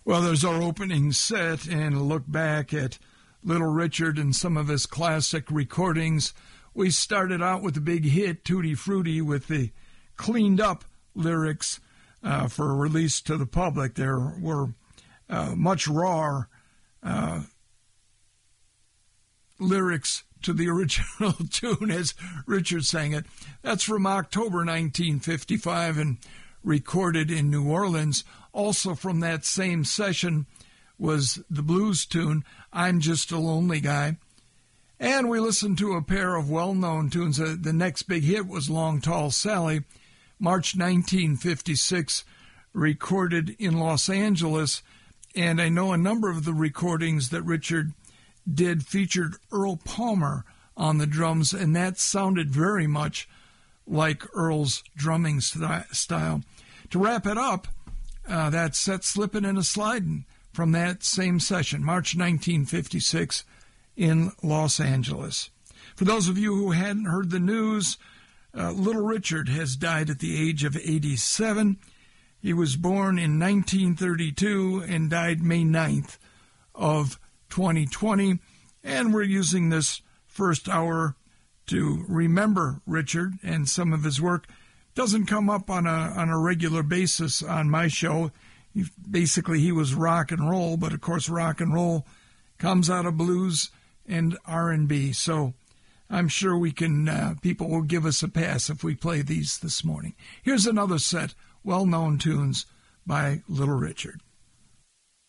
Well, there's our opening set and a look back at Little Richard and some of his classic recordings. We started out with the big hit, Tutti Frutti, with the cleaned up lyrics for release to the public. There were much rawer lyrics to the original tune as Richard sang it. That's from October 1955 and recorded in New Orleans. Also from that same session was the blues tune, I'm Just a Lonely Guy. And we listened to a pair of well-known tunes. The next big hit was Long Tall Sally, March 1956, recorded in Los Angeles. And I know a number of the recordings that Richard did featured Earl Palmer on the drums, and that sounded very much like Earl's drumming style. To wrap it up, that set Slippin' and a Slidin' from that same session, March 1956 in Los Angeles. For those of you who hadn't heard the news, Little Richard has died at the age of 87. He was born in 1932 and died May 9th of 2020. And we're using this first hour to remember Richard and some of his work. Doesn't come up on a regular basis on my show. Basically, he was rock and roll, but of course rock and roll comes out of blues and R&B. So I'm sure we can, people will give us a pass if we play these this morning. Here's another set, well-known tunes by Little Richard.